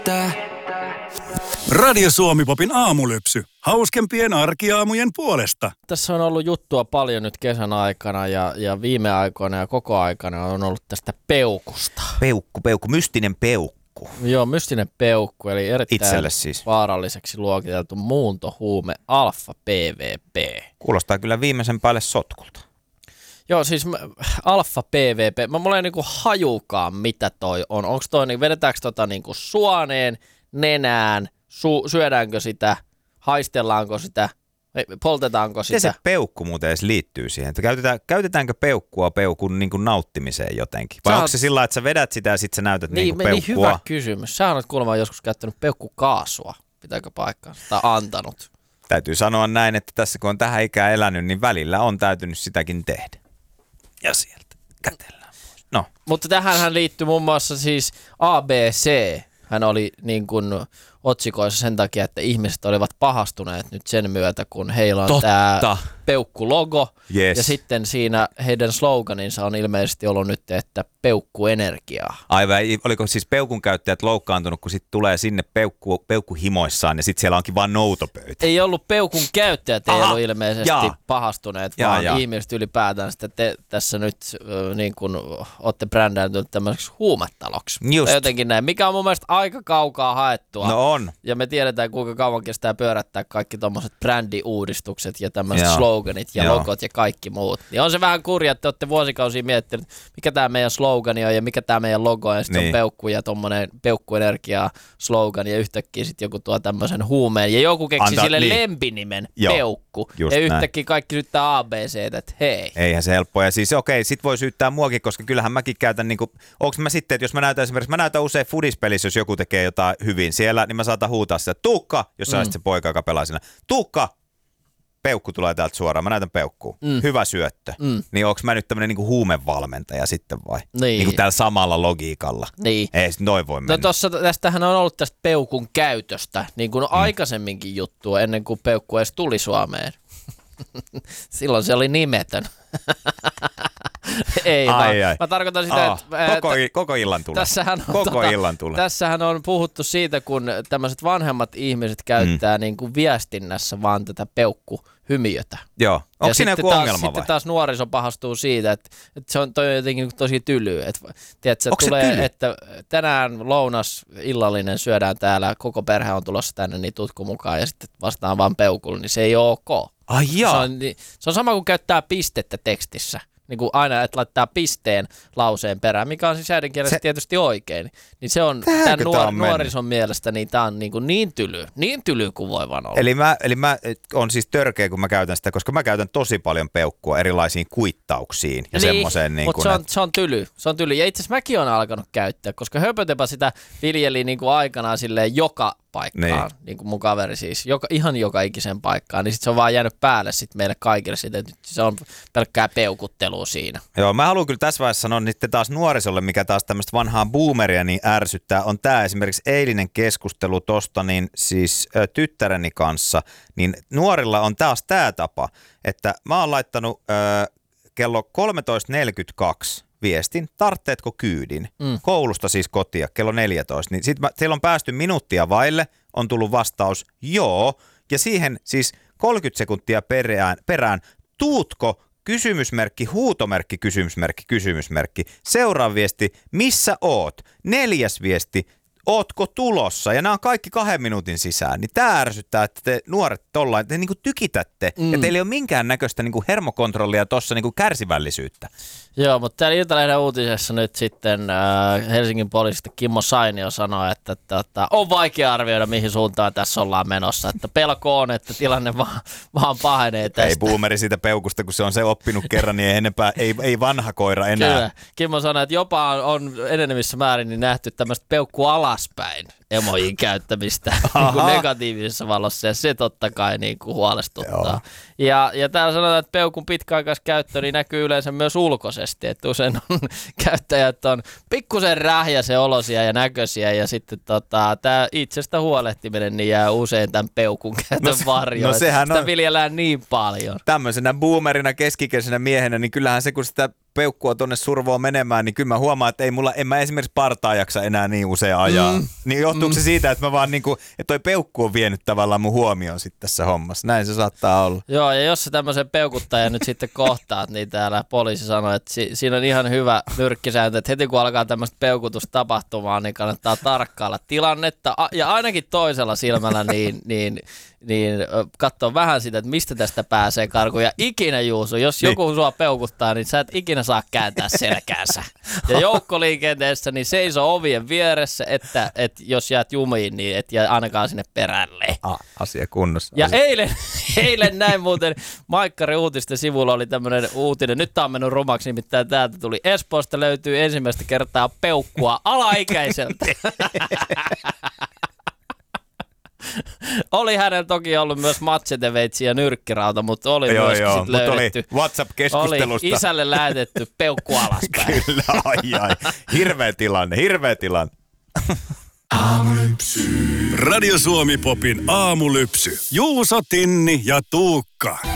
Radio Suomi-popin aamulypsy. Hauskempien arkiaamujen puolesta. Tässä on ollut juttua paljon nyt kesän aikana ja viime aikoina ja koko aikana on ollut tästä peukusta. Peukku, mystinen peukku. Joo, mystinen peukku, eli erittäin siis vaaralliseksi luokiteltu muuntohuume alfa-PVP. Kuulostaa kyllä viimeisen päälle sotkulta. Joo, siis alfa-PVP, mulla ei niinku hajukaan mitä toi on. Onko toi, niin vedetäänkö niinku suoneen, nenään, syödäänkö sitä, haistellaanko sitä, poltetaanko sitä? Miten se peukku muuten edes liittyy siihen? Että käytetäänkö peukkua peukun niin kuin nauttimiseen jotenkin? Vai onko se sillä lailla, että sä vedät sitä ja sitten sä näytät niin kuin peukkua? Niin hyvä kysymys. Sä olet kuulemma joskus käyttänyt peukkukaasua. Pitääkö paikkaa? Tai antanut? Täytyy sanoa näin, että tässä kun on tähän ikään elänyt, niin välillä on täytynyt sitäkin tehdä. Ja sieltä kätellään pois. No. Mutta tähänhän liittyy muun muassa siis ABC. Hän oli niin kuin otsikoissa sen takia, että ihmiset olivat pahastuneet nyt sen myötä, kun heillä on tämä peukkulogo. Yes. Ja sitten siinä heidän sloganinsa on ilmeisesti ollut nyt, että peukkuenergiaa. Aivan, oliko siis peukun käyttäjät loukkaantunut, kun sitten tulee sinne peukku himoissaan ja sitten siellä onkin vaan noutopöytä? Ei ollut peukun käyttäjät, ei ollut ilmeisesti pahastuneet, vaan ihmiset ylipäätään sitten te tässä nyt niin kuin olette brändääntyneet tämmöiseksi huumetaloksi. Just. Jotenkin näin, mikä on mun mielestä aika kaukaa haettua. No on. Ja me tiedetään, kuinka kauan kestää pyörättää kaikki tommoset brändiuudistukset ja tämmöiset sloganit ja logot ja kaikki muut. Niin on se vähän kurja, että te olette vuosikausia miettineet, mikä tämä meidän slogani on ja mikä tämä meidän logo on. Ja sitten on peukku ja tommonen peukkuenergia slogan ja yhtäkkiä sitten joku tuo tämmöisen huumeen. Ja joku keksi sille lempinimen peukku. Just ja yhtäkkiä kaikki syyttää ABC:tä, että hei. Eihän se helppoa. Ja siis sit voi syyttää muakin, koska kyllähän mäkin käytän niinku, onks mä sitten, että jos mä näytän esimerkiksi, mä näytän usein foodispelissä, jos joku tekee jotain hyvin siellä, niin mä saatan huutaa sitä, Tuukka, jos sä olisit se poika, joka pelaa siinä. Tuukka! Peukku tulee täältä suoraan, mä näytän peukkuu. Hyvä syöttö. Niin onks mä nyt tämmönen niinku huumevalmentaja sitten vai? Niinku täällä samalla logiikalla. Niin. Ei sit noin voi mennä. No tästähän on ollut tästä peukun käytöstä, niin kuin aikaisemminkin juttua, ennen kuin peukku edes tuli Suomeen. Silloin se oli nimetön. Ei vaan. Mä tarkoitan sitä, että koko illan tulla. Tässähän on puhuttu siitä, kun tämmöiset vanhemmat ihmiset käyttää niin kuin viestinnässä vaan tätä peukkuhymiötä. Joo. Onko siinä joku ongelma vai? Sitten taas nuoriso pahastuu siitä, että se on toi jotenkin tosi tylyä. Tiedätkö, että tänään lounas illallinen syödään täällä, koko perhe on tulossa tänne, niin tutku mukaan ja sitten vastaan vaan peukulla, niin se ei ole ok. Ai jaa. Se on sama kuin käyttää pistettä tekstissä. Niin kuin aina, että laittaa pisteen lauseen perään, mikä on siis äidinkielessä tietysti oikein. Niin se on tämän nuorison mielestä, niin tämä on niin tyly kuin voi vaan olla. Eli mä on siis törkeä, kun mä käytän sitä, koska mä käytän tosi paljon peukkua erilaisiin kuittauksiin ja semmoiseen. Mutta se on tyly. Ja itse asiassa mäkin olen alkanut käyttää, koska Höpötepä sitä viljeli niin kuin aikanaan silleen joka paikkaan, niin kuin mun kaveri siis, ihan joka ikisen paikkaan, niin sit se on vaan jäänyt päälle sit meille kaikille siitä, että se on pelkkää peukuttelua siinä. Joo, mä haluan kyllä tässä vaiheessa sanoa sitten taas nuorisolle, mikä taas tämmöistä vanhaa boomeria niin ärsyttää, on tää esimerkiksi eilinen keskustelu tosta, niin siis tyttäreni kanssa, niin nuorilla on taas tää tapa, että mä oon laittanut kello 13.42 viestin, tarvitsetko kyydin? Koulusta siis kotia, kello 14. Niin sitten siellä on päästy minuuttia vaille, on tullut vastaus, joo. Ja siihen siis 30 sekuntia perään, tuutko? Kysymysmerkki, huutomerkki, kysymysmerkki. Seuraava viesti, missä oot? 4. viesti, ootko tulossa? Ja nämä on kaikki 2 minuutin sisään. Niin tää ärsyttää, että te nuoret tollain, te niinku tykitätte. Ja teillä ei ole minkään näköistä niinku hermokontrollia tuossa niinku kärsivällisyyttä. Joo, mutta täällä Iltalehden uutisessa nyt sitten Helsingin poliisista Kimmo Sainio sanoi, että on vaikea arvioida, mihin suuntaan tässä ollaan menossa. Että pelko on, että tilanne vaan pahenee tästä. Ei boomeri siitä peukusta, kun se on se oppinut kerran, niin ei vanha koira enää. Kyllä. Kimmo sanoi, että jopa on enenevissä määrin niin nähty tämmöistä peukku alaspäin emojin käyttämistä niin kuin negatiivisessa valossa, ja se totta kai niin kuin huolestuttaa. Ja täällä sanotaan, että peukun pitkäaikaiskäyttö niin näkyy yleensä myös ulkoisesti, että usein on käyttäjät on pikkusen rähjäisen olosia ja näköisiä, ja sitten tämä itsestä huolehtiminen niin jää usein tämän peukun käytön varjoon. No sitä viljellään niin paljon. Tämmöisenä boomerina keskikäisenä miehenä, niin kyllähän se, kun sitä peukkua tonne survoon menemään, niin kyllä mä huomaan, että en mä esimerkiksi partaa jaksa enää niin usein ajaa. Niin johtuuko se siitä, että mä vaan niinku, että toi peukku on vienyt tavallaan mun huomioon sitten tässä hommassa. Näin se saattaa olla. Joo, ja jos sä tämmöisen peukuttajan nyt sitten kohtaat, niin täällä poliisi sanoi, että siinä on ihan hyvä nyrkkisääntö, että heti kun alkaa tämmöistä peukutusta tapahtumaan, niin kannattaa tarkkailla tilannetta. Ja ainakin toisella silmällä niin katso vähän sitä, että mistä tästä pääsee karkuun. Ja ikinä, Juuso, jos joku sua peukuttaa, niin sä et ikinä saa kääntää selkäänsä. Ja joukkoliikenteessä niin seiso ovien vieressä, että jos jäät jumiin, niin et jää ainakaan sinne perälle. Asia kunnossa. Ja eilen näin muuten Maikkari uutisten sivulla oli tämmöinen uutinen. Nyt tää on mennyt rumaksi, nimittäin täältä tuli Espoosta löytyy ensimmäistä kertaa peukkua alaikäiseltä. Oli hänellä toki ollut myös matseteveitsi ja nyrkkirauta, mutta oli myös sitten löydetty. Oli WhatsApp-keskustelusta. Oli isälle lähetetty peukku alaspäin. Kyllä, ai. Hirveä tilanne. Radio Suomi Popin aamulypsy. Juuso, Tinni ja Tuukka.